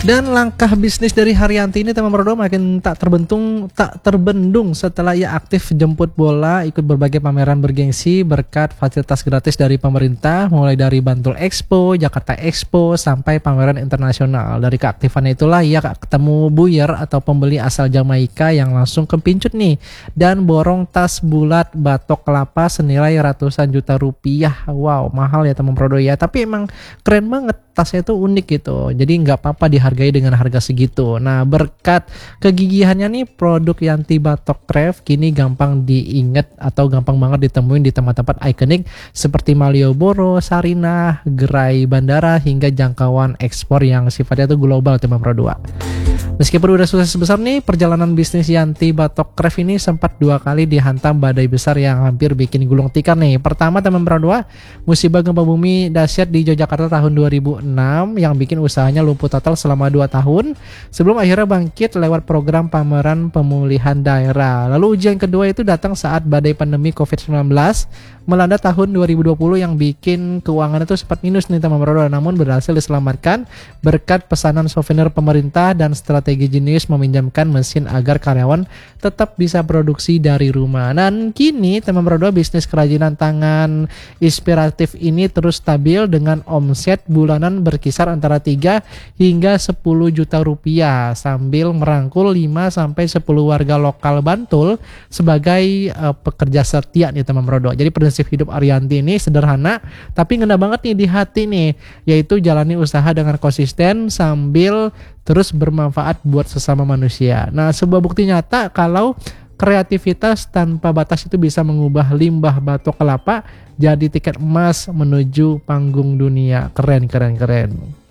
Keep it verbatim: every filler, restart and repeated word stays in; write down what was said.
Dan langkah bisnis dari Haryanti ini teman berdua makin tak terbentung tak terbendung setelah ia aktif jemput bola, ikut berbagai pameran bergengsi berkat fasilitas gratis dari pemerintah, mulai dari Bantul Expo, Jakarta Expo sampai pameran internasional. Dari keaktifannya itulah ia ketemu buyer atau pembeli asal Jamaika yang langsung kepincut nih dan borong tas bulat batok kelapa senilai ratusan juta rupiah. Wow, mahal ya teman berdua ya, tapi emang keren banget, tasnya itu unik gitu. Jadi nggak apa-apa dihargai dengan harga segitu. Nah, berkat kegigihannya nih, produk Yanti Batok Craft kini gampang diingat atau gampang banget ditemuin di tempat-tempat ikonik seperti Malioboro, Sarinah, gerai bandara hingga jangkauan ekspor yang sifatnya itu global teman berdua. Meskipun udah sukses besar nih, perjalanan bisnis Yanti Batok Craft ini sempat dua kali dihantam badai besar yang hampir bikin gulung tikar nih. Pertama teman berdua, musibah gempa bumi dahsyat di Yogyakarta tahun dua ribu enam yang bikin usahanya lumpuh total selama dua tahun sebelum akhirnya bangkit lewat program pameran pemulihan daerah. Lalu ujian kedua itu datang saat badai pandemi covid sembilan belas melanda tahun dua ribu dua puluh yang bikin keuangan itu sempat minus nih teman berdua, namun berhasil diselamatkan berkat pesanan souvenir pemerintah dan strategi jenius meminjamkan mesin agar karyawan tetap bisa produksi dari rumah. Dan kini teman berdua, bisnis kerajinan tangan inspiratif ini terus stabil dengan omset bulanan berkisar antara tiga hingga sepuluh juta rupiah sambil merangkul lima sampai sepuluh warga lokal Bantul sebagai uh, pekerja setia nih teman berdua. Jadi prinsip hidup Haryanti ini sederhana tapi ngena banget nih di hati nih, yaitu jalani usaha dengan konsisten sambil terus bermanfaat buat sesama manusia. Nah, sebuah bukti nyata kalau kreativitas tanpa batas itu bisa mengubah limbah batok kelapa jadi tiket emas menuju panggung dunia. Keren, keren, keren.